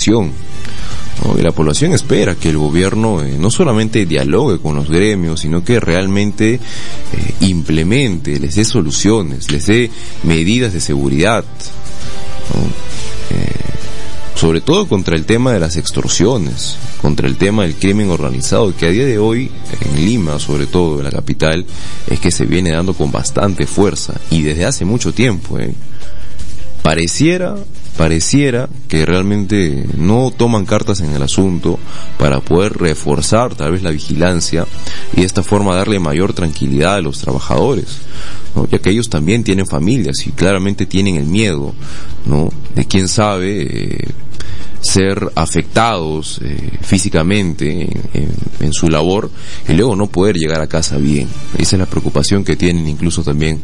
población, ¿no? Y la población espera que el gobierno no solamente dialogue con los gremios, sino que realmente implemente, les dé soluciones, les dé medidas de seguridad, ¿no? Sobre todo contra el tema de las extorsiones, contra el tema del crimen organizado, que a día de hoy, en Lima, sobre todo en la capital, es que se viene dando con bastante fuerza, y desde hace mucho tiempo, Pareciera que realmente no toman cartas en el asunto para poder reforzar tal vez la vigilancia y de esta forma darle mayor tranquilidad a los trabajadores, ¿no? Ya que ellos también tienen familias y claramente tienen el miedo, ¿no? De quién sabe ser afectados físicamente en su labor y luego no poder llegar a casa bien. Esa es la preocupación que tienen incluso también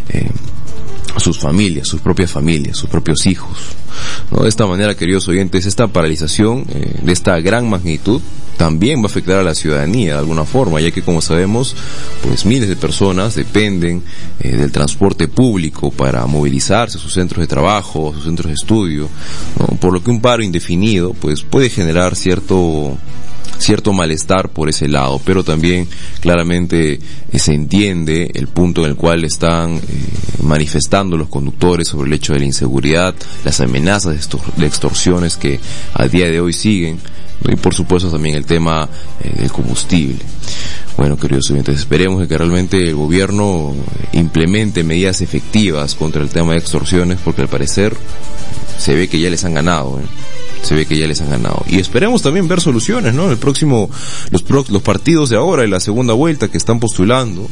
sus familias, sus propias familias, sus propios hijos, ¿no? De esta manera, queridos oyentes, esta paralización de esta gran magnitud también va a afectar a la ciudadanía de alguna forma, ya que, como sabemos, pues miles de personas dependen del transporte público para movilizarse a sus centros de trabajo, a sus centros de estudio, ¿no? Por lo que un paro indefinido pues puede generar cierto malestar por ese lado, pero también claramente se entiende el punto en el cual están manifestando los conductores sobre el hecho de la inseguridad, las amenazas de extorsiones que a día de hoy siguen, ¿no? Y por supuesto también el tema del combustible. Bueno, queridos oyentes, esperemos que realmente el gobierno implemente medidas efectivas contra el tema de extorsiones, porque al parecer se ve que ya les han ganado, y esperemos también ver soluciones, ¿no? Los partidos de ahora, en la segunda vuelta que están postulando,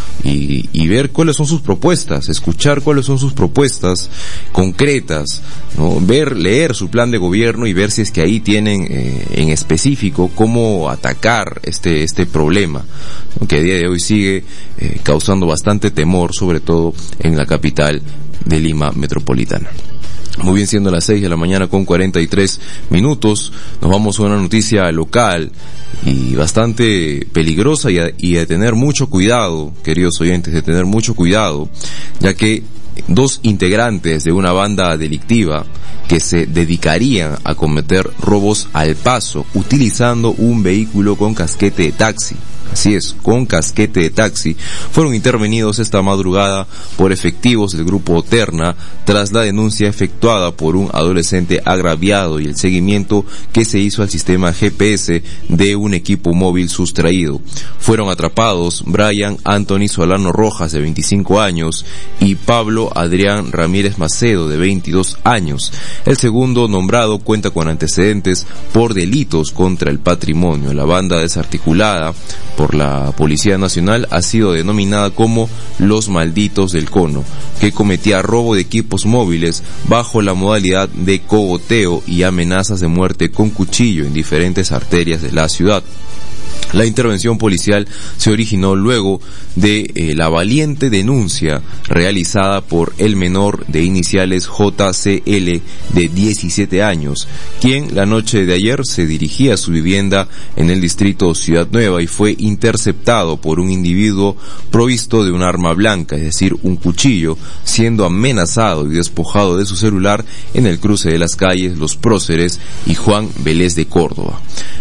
y ver cuáles son sus propuestas, escuchar cuáles son sus propuestas concretas, ¿no? Leer su plan de gobierno y ver si es que ahí tienen en específico cómo atacar este problema, ¿no? Que a día de hoy sigue causando bastante temor, sobre todo en la capital de Lima metropolitana. Muy bien, siendo las 6 de la mañana con 43 minutos, nos vamos a una noticia local y bastante peligrosa y de tener mucho cuidado, queridos oyentes, de tener mucho cuidado, ya que dos integrantes de una banda delictiva que se dedicarían a cometer robos al paso utilizando un vehículo con casquete de taxi. Así es, con casquete de taxi, fueron intervenidos esta madrugada por efectivos del grupo Terna tras la denuncia efectuada por un adolescente agraviado y el seguimiento que se hizo al sistema GPS de un equipo móvil sustraído. Fueron atrapados Brian Anthony Solano Rojas, de 25 años, y Pablo Adrián Ramírez Macedo, de 22 años. El segundo nombrado cuenta con antecedentes por delitos contra el patrimonio. La banda desarticulada por la Policía Nacional ha sido denominada como los malditos del cono, que cometía robo de equipos móviles bajo la modalidad de cogoteo y amenazas de muerte con cuchillo en diferentes arterias de la ciudad. La intervención policial se originó luego de la valiente denuncia realizada por el menor de iniciales JCL, de 17 años, quien la noche de ayer se dirigía a su vivienda en el distrito Ciudad Nueva y fue interceptado por un individuo provisto de un arma blanca, es decir, un cuchillo, siendo amenazado y despojado de su celular en el cruce de las calles Los Próceres y Juan Vélez de Córdoba,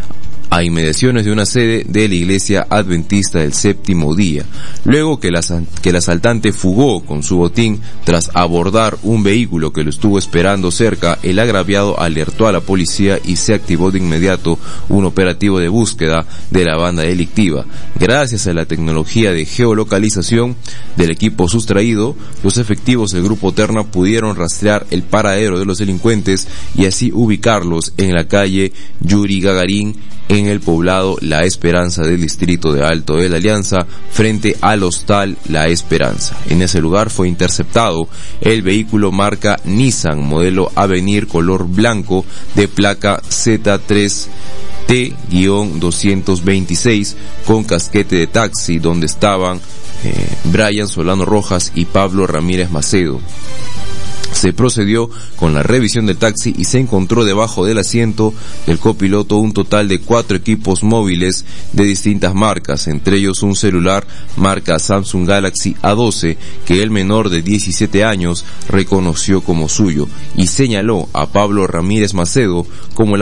a inmediaciones de una sede de la Iglesia Adventista del Séptimo Día. Luego que el asaltante fugó con su botín tras abordar un vehículo que lo estuvo esperando cerca, el agraviado alertó a la policía y se activó de inmediato un operativo de búsqueda de la banda delictiva. Gracias a la tecnología de geolocalización del equipo sustraído, los efectivos del grupo Terna pudieron rastrear el paradero de los delincuentes y así ubicarlos en la calle Yuri Gagarin, en el poblado La Esperanza del distrito de Alto de la Alianza, frente al hostal La Esperanza. En ese lugar fue interceptado el vehículo marca Nissan, modelo Avenir, color blanco, de placa Z3T-226, con casquete de taxi, donde estaban Brian Solano Rojas y Pablo Ramírez Macedo. Se procedió con la revisión del taxi y se encontró debajo del asiento del copiloto un total de 4 equipos móviles de distintas marcas, entre ellos un celular marca Samsung Galaxy A12 que el menor de 17 años reconoció como suyo y señaló a Pablo Ramírez Macedo como